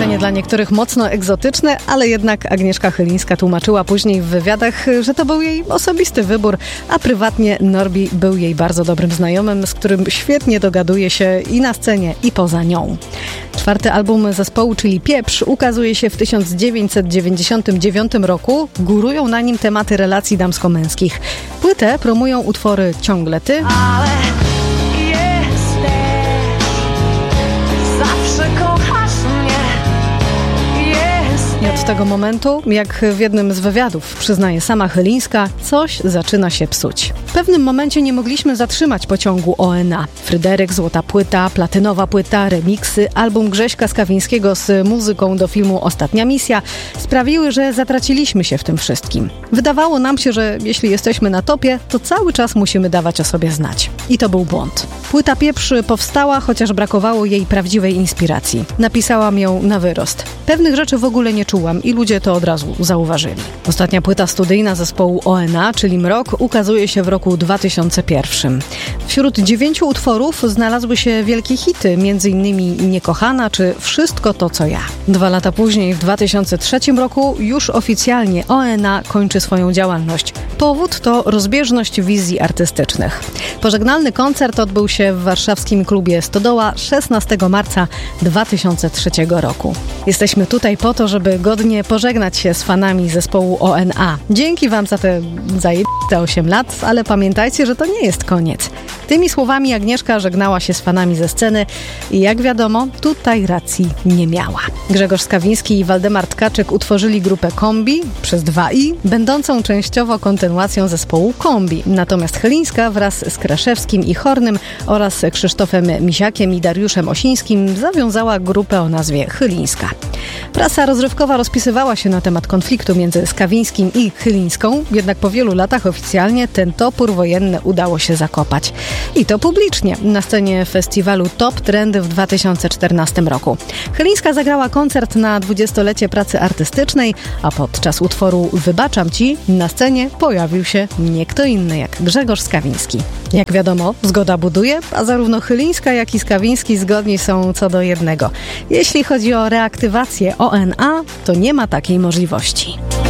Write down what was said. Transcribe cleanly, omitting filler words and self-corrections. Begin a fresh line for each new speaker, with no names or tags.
Określenie dla niektórych mocno egzotyczne, ale jednak Agnieszka Chylińska tłumaczyła później w wywiadach, że to był jej osobisty wybór, a prywatnie Norbi był jej bardzo dobrym znajomym, z którym świetnie dogaduje się i na scenie, i poza nią. 4. album zespołu, czyli Pieprz, ukazuje się w 1999 roku. Górują na nim tematy relacji damsko-męskich. Płytę promują utwory Ciągle ty, od tego momentu, jak w jednym z wywiadów przyznaje sama Chylińska, coś zaczyna się psuć. W pewnym momencie nie mogliśmy zatrzymać pociągu ONA. Fryderyk, Złota Płyta, Platynowa Płyta, remiksy, album Grześka Skawińskiego z muzyką do filmu Ostatnia Misja sprawiły, że zatraciliśmy się w tym wszystkim. Wydawało nam się, że jeśli jesteśmy na topie, to cały czas musimy dawać o sobie znać. I to był błąd. Płyta Pieprz powstała, chociaż brakowało jej prawdziwej inspiracji. Napisałam ją na wyrost. Pewnych rzeczy w ogóle nie czułam i ludzie to od razu zauważyli. Ostatnia płyta studyjna zespołu ONA, czyli Mrok, ukazuje się w roku 2001. Wśród 9 utworów znalazły się wielkie hity, m.in. Niekochana czy Wszystko to, co ja. 2 lata później, w 2003 roku, już oficjalnie ONA kończy swoją działalność. Powód to rozbieżność wizji artystycznych. Pożegnalny koncert odbył się w warszawskim klubie Stodoła 16 marca 2003 roku. Jesteśmy tutaj po to, żeby godnie pożegnać się z fanami zespołu ONA. Dzięki Wam za te zajebiste 8 lat, ale pamiętajcie, że to nie jest koniec. Tymi słowami Agnieszka żegnała się z fanami ze sceny i jak wiadomo, tutaj racji nie miała. Grzegorz Skawiński i Waldemar Tkaczyk utworzyli grupę Kombi przez 2i, będącą częściowo kontynuacją zespołu Kombi. Natomiast Chylińska wraz z Kraszewskim i Hornym oraz Krzysztofem Misiakiem i Dariuszem Osińskim zawiązała grupę o nazwie Chylińska. Prasa rozrywkowa rozpisywała się na temat konfliktu między Skawińskim i Chylińską, jednak po wielu latach oficjalnie ten topór wojenny udało się zakopać. I to publicznie, na scenie festiwalu Top Trendy w 2014 roku. Chylińska zagrała koncert na 20-lecie pracy artystycznej, a podczas utworu Wybaczam Ci na scenie pojawił się nie kto inny jak Grzegorz Skawiński. Jak wiadomo, zgoda buduje, a zarówno Chylińska, jak i Skawiński zgodni są co do jednego. Jeśli chodzi o reaktywację ONA, to nie ma takiej możliwości.